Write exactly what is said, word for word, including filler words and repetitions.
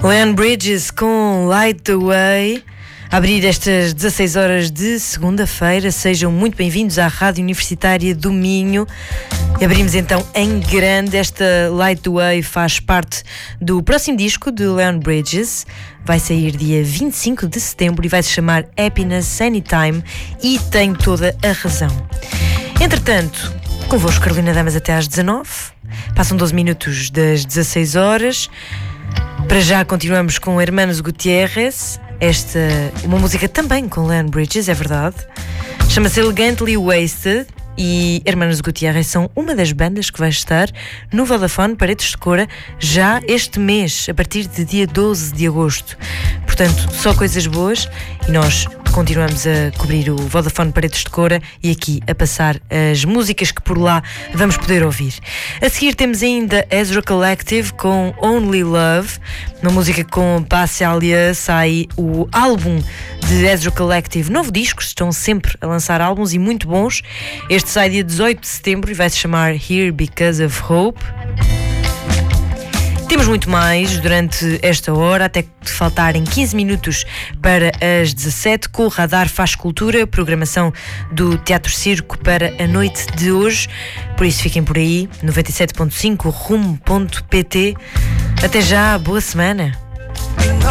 Leon Bridges com Light the Way. A abrir estas dezasseis horas de segunda-feira, sejam muito bem-vindos à Rádio Universitária do Minho. E abrimos então em grande. Esta Light the Way faz parte do próximo disco de Leon Bridges. Vai sair dia vinte e cinco de setembro e vai se chamar Happiness Anytime, e tem toda a razão. Entretanto, convosco Carolina Damas até às dezanove. Passam doze minutos das dezasseis horas. Para já continuamos com Hermanos Gutierrez. Esta uma música também com Leon Bridges, é verdade. Chama-se Elegantly Wasted. E Hermanos Gutierrez são uma das bandas que vai estar no Vodafone Paredes de Cora já este mês, a partir de dia doze de agosto. Portanto, só coisas boas. E nós continuamos a cobrir o Vodafone Paredes de Cora e aqui a passar as músicas que por lá vamos poder ouvir. A seguir temos ainda Ezra Collective com Only Love, uma música com Passe Alia. Sai o álbum de Ezra Collective, novo disco, estão sempre a lançar álbuns e muito bons. Este sai dia dezoito de setembro e vai se chamar Here Because of Hope. Temos muito mais durante esta hora, até faltarem quinze minutos para as dezessete, com o Radar Faz Cultura, programação do Teatro Circo para a noite de hoje. Por isso fiquem por aí, noventa e sete ponto cinco rumo ponto pt. Até já, boa semana.